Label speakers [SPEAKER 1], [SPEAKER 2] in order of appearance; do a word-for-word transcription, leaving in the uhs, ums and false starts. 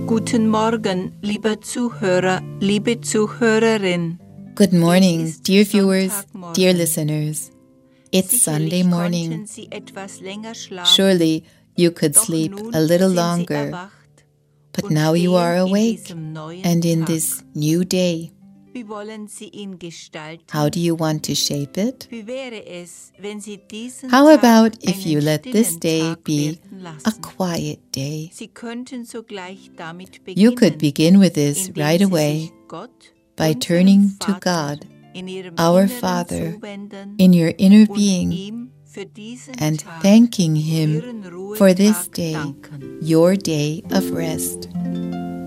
[SPEAKER 1] Guten Morgen, lieber Zuhörer, liebe Zuhörerin.
[SPEAKER 2] Good morning, dear viewers, dear listeners. It's Sunday morning. Surely you could sleep a little longer, but now you are awake and in this new day. How do you want to shape it? How about if you let this day be a quiet day? You could begin with this right away by turning to God, our Father, in your inner being and thanking Him for this day, your day of rest.